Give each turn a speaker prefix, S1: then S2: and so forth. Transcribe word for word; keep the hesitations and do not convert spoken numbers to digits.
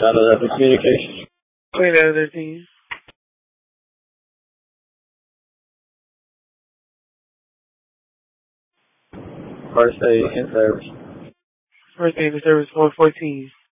S1: nine eleven Communications.
S2: Wait, other thing.
S1: First aid in service.
S2: First aid in service one fourteen.